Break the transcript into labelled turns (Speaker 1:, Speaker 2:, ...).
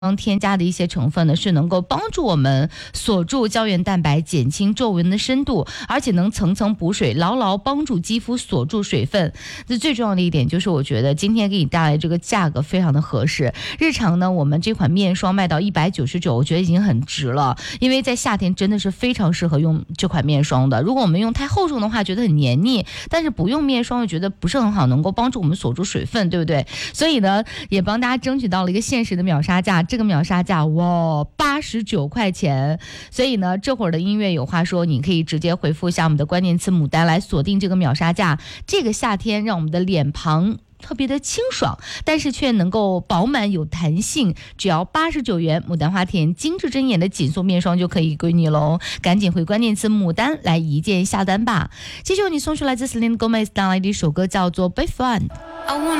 Speaker 1: 添加的一些成分呢，是能够帮助我们锁住胶原蛋白，减轻皱纹的深度，而且能层层补水，牢牢帮助肌肤锁住水分。那最重要的一点就是，我觉得今天给你带来这个价格非常的合适。日常呢，我们这款面霜卖到199，我觉得已经很值了，因为在夏天真的是非常适合用这款面霜的。如果我们用太厚重的话，觉得很黏腻，但是不用面霜又觉得不是很好，能够帮助我们锁住水分，对不对？所以呢，也帮大家争取到了一个限时的秒杀价。这个秒杀价哇，89块钱。所以呢，这会儿的音乐有话说，你可以直接回复一下我们的关键词牡丹来锁定这个秒杀价。这个夏天让我们的脸庞特别的清爽，但是却能够饱满有弹性，只要89元，牡丹花田精致针眼的紧缩面霜就可以归你喽。赶紧回关键词牡丹来一键下单吧。继续为你送出来自 Selena Gomez 带来的一首歌，叫做 Be Fun。